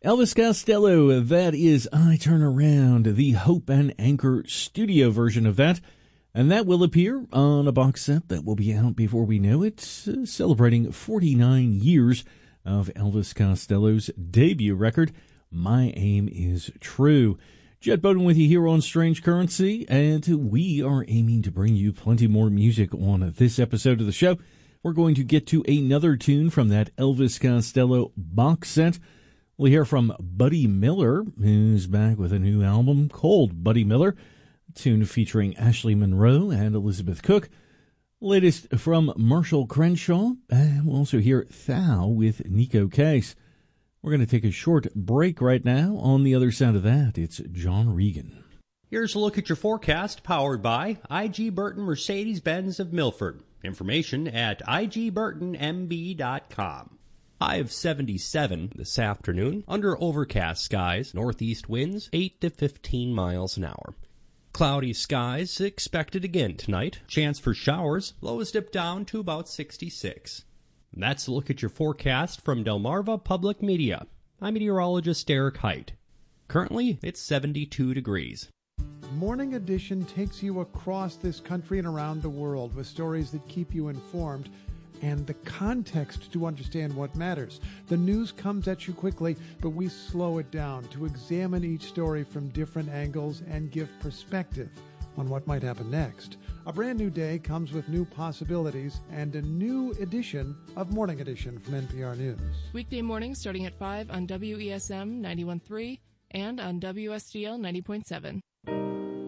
Elvis Costello, that is I Turn Around, the Hope and Anchor studio version of that. And that will appear on a box set that will be out before we know it, celebrating 49 years of Elvis Costello's debut record, My Aim Is True. Jet Bowden with you here on Strange Currency, and we are aiming to bring you plenty more music on this episode of the show. We're going to get to another tune from that Elvis Costello box set. We'll hear from Buddy Miller, who's back with a new album called Buddy Miller, a tune featuring Ashley Monroe and Elizabeth Cook. Latest from Marshall Crenshaw, and we'll also hear Thou with Nico Case. We're going to take a short break right now. On the other side of that, it's John Regan. Here's a look at your forecast, powered by I.G. Burton Mercedes-Benz of Milford. Information at igburtonmb.com. High of 77 this afternoon, under overcast skies, northeast winds 8 to 15 miles an hour. Cloudy skies expected again tonight. Chance for showers, lows dip down to about 66. And that's a look at your forecast from Delmarva Public Media. I'm meteorologist Derek Height. Currently, it's 72 degrees. Morning Edition takes you across this country and around the world with stories that keep you informed and the context to understand what matters. The news comes at you quickly, but we slow it down to examine each story from different angles and give perspective on what might happen next. A brand new day comes with new possibilities and a new edition of Morning Edition from NPR News. Weekday mornings starting at 5 on WESM 91.3 and on WSGL 90.7.